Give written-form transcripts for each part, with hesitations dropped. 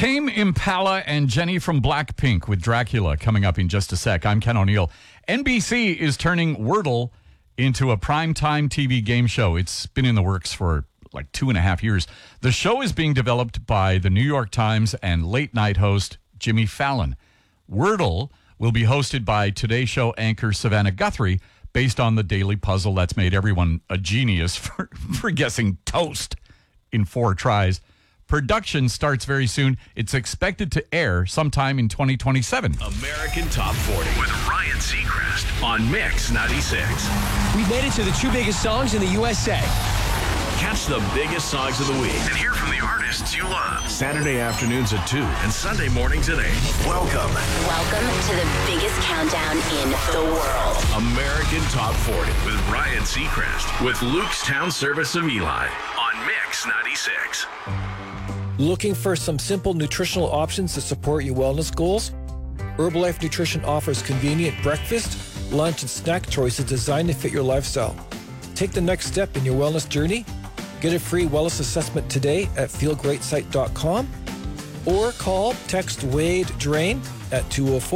Tame Impala and Jenny from Blackpink with Dracula coming up in just a sec. I'm Ken O'Neill. NBC is turning Wordle into a primetime TV game show. It's been in the works for like 2.5 years. The show is being developed by the New York Times and late night host Jimmy Fallon. Wordle will be hosted by Today Show anchor Savannah Guthrie, based on the daily puzzle that's made everyone a genius for guessing toast in 4 tries. Production starts very soon. It's expected to air sometime in 2027. American Top 40 with Ryan Seacrest on Mix 96. We made it to the 2 biggest songs in the USA. Catch the biggest songs of the week and hear from the artists you love. Saturday afternoons at 2 and Sunday mornings at 8. Welcome to the biggest countdown in the world. American Top 40 with Ryan Seacrest with Luke's Town Service of Eli on Mix 96. Looking for some simple nutritional options to support your wellness goals? Herbalife Nutrition offers convenient breakfast, lunch, and snack choices designed to fit your lifestyle. Take the next step in your wellness journey. Get a free wellness assessment today at feelgreatsite.com or call text Wade Drain at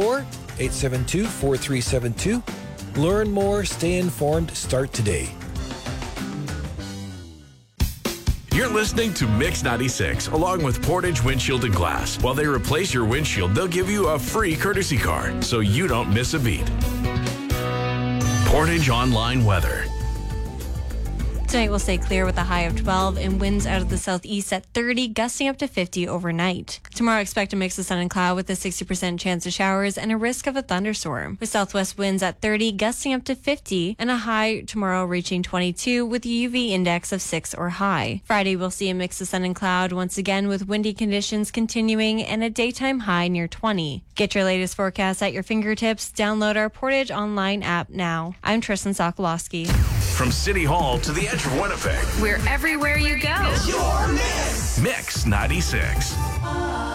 204-872-4372. Learn more, stay informed, start today. You're listening to Mix 96 along with Portage Windshield and Glass. While they replace your windshield, they'll give you a free courtesy car so you don't miss a beat. Portage Online Weather. Tonight will stay clear with a high of 12 and winds out of the southeast at 30, gusting up to 50 overnight. Tomorrow, expect a mix of sun and cloud with a 60% chance of showers and a risk of a thunderstorm. With southwest winds at 30, gusting up to 50, and a high tomorrow reaching 22 with a UV index of 6 or high. Friday, we'll see a mix of sun and cloud once again with windy conditions continuing and a daytime high near 20. Get your latest forecast at your fingertips. Download our Portage Online app now. I'm Tristan Sokolowski. From City Hall to the edge of Winnipeg. We're everywhere you go. Mix 96.